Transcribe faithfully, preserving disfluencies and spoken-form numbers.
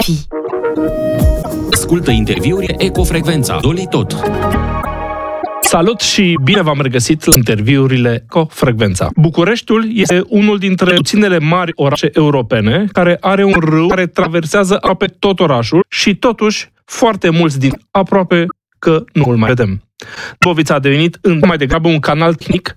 Ascultă interviuri Ecofrecvența. Doli tot. Salut și bine v-am regăsit la interviurile Ecofrecvența. Bucureștiul este unul dintre puținele mari orașe europene care are un râu care traversează aproape tot orașul și totuși foarte mulți din aproape că nu îl mai vedem. Dâmbovița a devenit în mai degrabă un canal tehnic